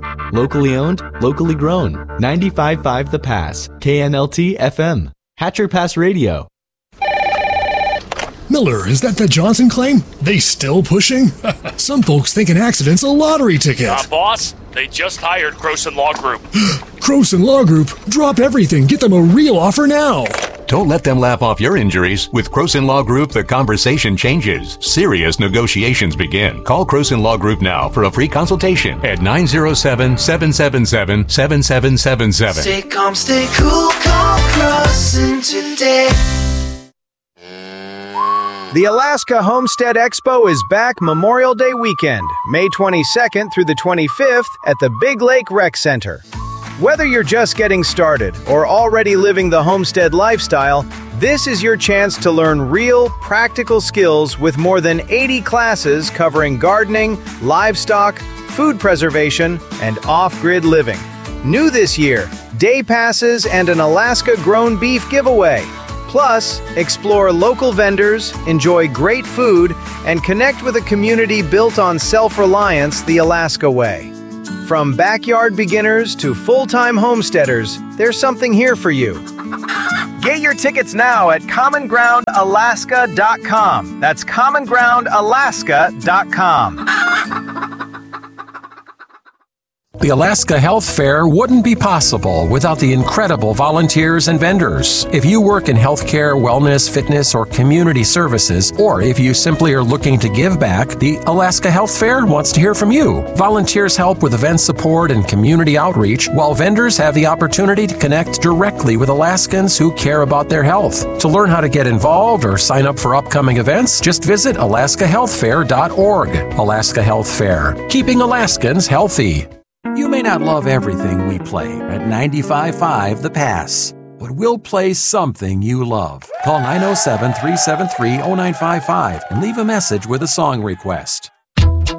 Locally owned, locally grown. 95.5 The Pass. KNLT FM. Hatcher Pass Radio. Miller, is that the Johnson claim? They still pushing? Some folks think an accident's a lottery ticket. Boss, they just hired Croson Law Group. Croson Law Group? Drop everything. Get them a real offer now. Don't let them laugh off your injuries. With Croson Law Group, the conversation changes. Serious negotiations begin. Call Croson Law Group now for a free consultation at 907-777-7777. Stay calm, stay cool, call Croson today. The Alaska Homestead Expo is back Memorial Day weekend, May 22nd through the 25th at the Big Lake Rec Center. Whether you're just getting started or already living the homestead lifestyle, this is your chance to learn real, practical skills with more than 80 classes covering gardening, livestock, food preservation, and off-grid living. New this year, day passes and an Alaska-grown beef giveaway. Plus, explore local vendors, enjoy great food, and connect with a community built on self-reliance the Alaska way. From backyard beginners to full-time homesteaders, there's something here for you. Get your tickets now at commongroundalaska.com. That's commongroundalaska.com. The Alaska Health Fair wouldn't be possible without the incredible volunteers and vendors. If you work in healthcare, wellness, fitness, or community services, or if you simply are looking to give back, the Alaska Health Fair wants to hear from you. Volunteers help with event support and community outreach, while vendors have the opportunity to connect directly with Alaskans who care about their health. To learn how to get involved or sign up for upcoming events, just visit alaskahealthfair.org. Alaska Health Fair, keeping Alaskans healthy. You may not love everything we play at 95.5 The Pass, but we'll play something you love. Call 907-373-0955 and leave a message with a song request.